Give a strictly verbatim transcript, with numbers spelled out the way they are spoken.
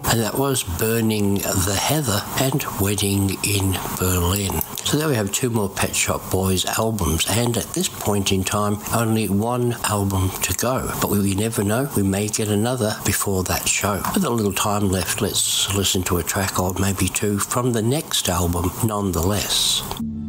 and that was Burning the Heather and Wedding in Berlin. So there we have two more Pet Shop Boys albums, and at this point in time, only one album to go. But we never know, we may get another before that show. With a little time left, let's listen to a track or maybe two from the next album, nonetheless.